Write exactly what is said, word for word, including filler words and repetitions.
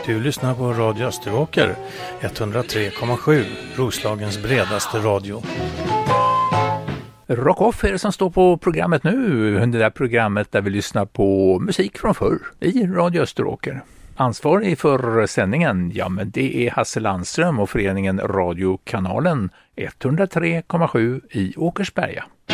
Du lyssnar på Radio Österåker, etthundratre komma sju, Roslagens bredaste radio. Rock Off är det som står på programmet nu, det där programmet där vi lyssnar på musik från förr i Radio Österåker. Ansvarig för sändningen, ja men det är Hasse Landström och föreningen Radiokanalen etthundratre komma sju i Åkersberga.